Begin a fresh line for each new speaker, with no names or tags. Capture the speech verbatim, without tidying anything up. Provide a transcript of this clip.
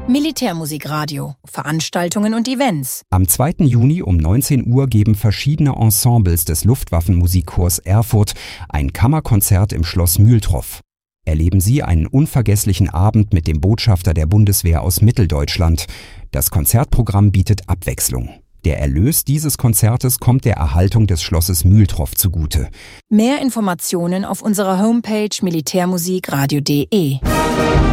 Militärmusikradio, Veranstaltungen und Events.
Am zweiten Juni um neunzehn Uhr geben verschiedene Ensembles des Luftwaffenmusikchors Erfurt ein Kammerkonzert im Schloss Mühltroff. Erleben Sie einen unvergesslichen Abend mit dem Botschafter der Bundeswehr aus Mitteldeutschland. Das Konzertprogramm bietet Abwechslung. Der Erlös dieses Konzertes kommt der Erhaltung des Schlosses Mühltroff zugute.
Mehr Informationen auf unserer Homepage militärmusikradio punkt de.